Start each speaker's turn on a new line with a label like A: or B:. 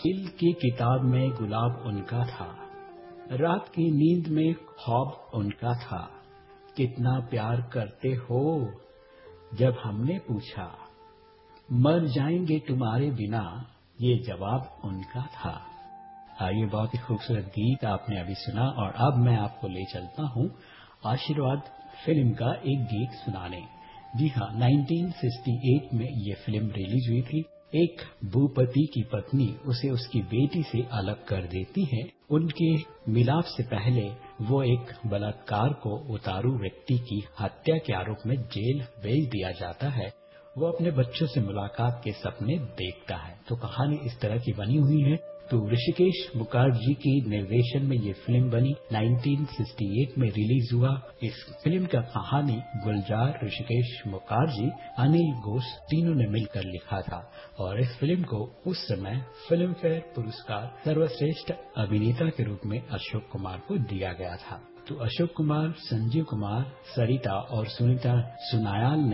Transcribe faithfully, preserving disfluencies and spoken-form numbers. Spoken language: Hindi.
A: दिल की किताब में गुलाब उनका था, रात की नींद में ख्वाब उनका था। कितना प्यार करते हो, जब हमने पूछा, मर जाएंगे तुम्हारे बिना, ये जवाब उनका था। ये बहुत ही खूबसूरत गीत आपने अभी सुना और अब मैं आपको ले चलता हूँ आशीर्वाद फिल्म का एक गीत सुनाने। जी हाँ, उन्नीस सौ अड़सठ में ये फिल्म रिलीज हुई थी। एक भूपति की पत्नी उसे उसकी बेटी से अलग कर देती है। उनके मिलाप से पहले वो एक बलात्कार को उतारू व्यक्ति की हत्या के आरोप में जेल भेज दिया जाता है। वो अपने बच्चों से मुलाकात के सपने देखता है। तो कहानी इस तरह की बनी हुई है। तो ऋषिकेश मुखर्जी की निर्देशन में ये फिल्म बनी, उन्नीस सौ अड़सठ में रिलीज हुआ। इस फिल्म का कहानी गुलजार, ऋषिकेश मुखर्जी, अनिल घोष तीनों ने मिलकर लिखा था और इस फिल्म को उस समय फिल्म फेयर पुरस्कार सर्वश्रेष्ठ अभिनेता के रूप में अशोक कुमार को दिया गया था। तो अशोक कुमार, संजीव कुमार, सरिता और सुनीता सुनायाल